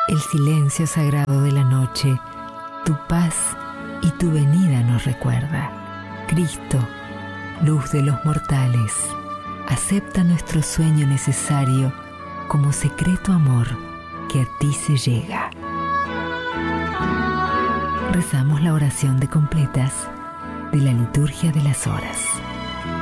El silencio sagrado de la noche, tu paz y tu venida nos recuerda. Cristo, luz de los mortales, acepta nuestro sueño necesario como secreto amor que a ti se llega. Rezamos la oración de completas de la liturgia de las horas.